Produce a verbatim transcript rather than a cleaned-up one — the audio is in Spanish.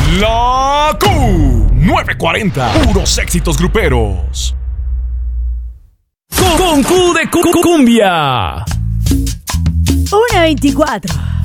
La Q novecientos cuarenta, puros éxitos gruperos. Con, con Q de cu- cu- cumbia. una veinticuatro.